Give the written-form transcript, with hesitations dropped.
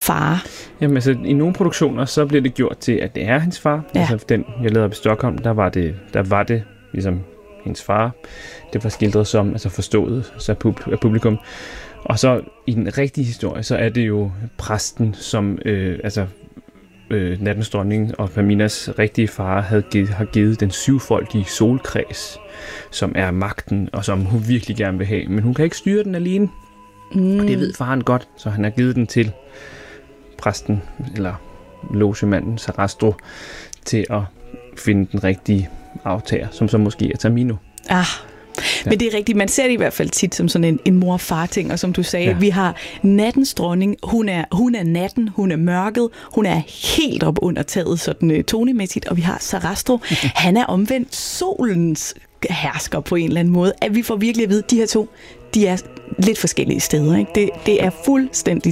far? Jamen altså, i nogle produktioner, så bliver det gjort til, at det er hendes far. Ja. Altså den, jeg lavede op i Stockholm, der var det ligesom hendes far. Det var skildret som, altså forstået så af publikum. Og så i den rigtige historie, så er det jo præsten, som Nattens dronning og Paminas rigtige far har givet den syvfoldige solkreds, som er magten, og som hun virkelig gerne vil have. Men hun kan ikke styre den alene. Og det ved faren godt, så han har givet den til præsten, eller logemanden Sarastro, til at finde den rigtige aftager, som så måske er Tamino. Men det er rigtigt, man ser det i hvert fald tit som sådan en mor-far-ting, og som du sagde, vi har nattens dronning, hun er natten, hun er mørket, hun er helt op under taget sådan tonemæssigt, og vi har Sarastro, han er omvendt solens hersker på en eller anden måde, at vi får virkelig at vide, at de her to, de er lidt forskellige steder, ikke? Det er fuldstændig